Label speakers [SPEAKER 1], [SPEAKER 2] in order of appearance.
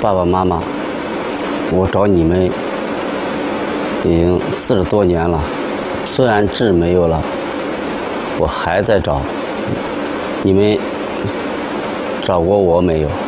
[SPEAKER 1] 爸爸妈妈，我找你们已经40多年了，虽然痣没有了，我还在找。你们找过我没有？